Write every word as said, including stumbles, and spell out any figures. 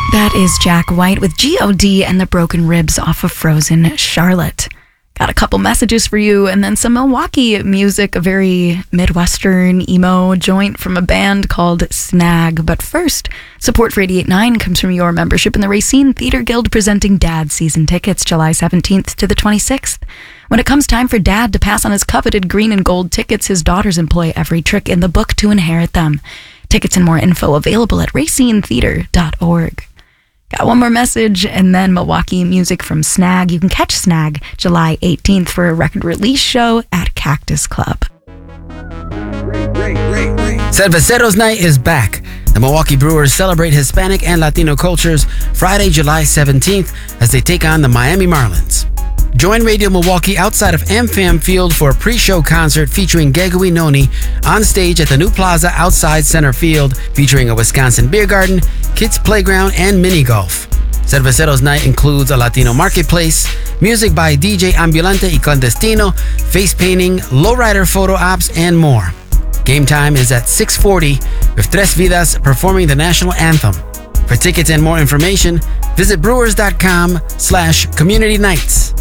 That is Jack White with G O D and the Broken Ribs off of Frozen Charlotte. Got a couple messages for you, and then some Milwaukee music, a very Midwestern emo joint from a band called Snag. But first, support for eighty-eight point nine comes from your membership in the Racine Theater Guild, presenting Dad season tickets July seventeenth to the twenty-sixth. When it comes time for Dad to pass on his coveted green and gold tickets, his daughters employ every trick in the book to inherit them. Tickets and more info available at racine theater dot org. Got one more message, and then Milwaukee music from Snag. You can catch Snag July eighteenth for a record release show at Cactus Club. Cerveceros Night is back. The Milwaukee Brewers celebrate Hispanic and Latino cultures Friday, July seventeenth, as they take on the Miami Marlins. Join Radio Milwaukee outside of AmFam Field for a pre-show concert featuring Gegui Noni on stage at the new plaza outside center field, featuring a Wisconsin beer garden, kids playground, and mini golf. Cerveceros Night includes a Latino marketplace, music by D J Ambulante y Clandestino, face painting, lowrider photo ops, and more. Game time is at six forty, with Tres Vidas performing the national anthem. For tickets and more information, visit brewers dot com slash community nights.